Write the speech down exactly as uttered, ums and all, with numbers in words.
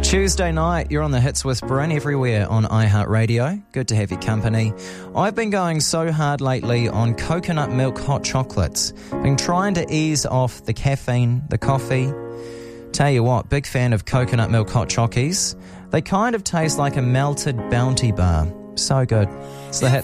Tuesday night, you're on the Hits with Bryn everywhere on iHeartRadio. Good to have your company. I've been going so hard lately on coconut milk hot chocolates. Been trying to ease off the caffeine, the coffee. Tell you what, big fan of coconut milk hot chockies. They kind of taste like a melted Bounty bar. So good. It's the Hits.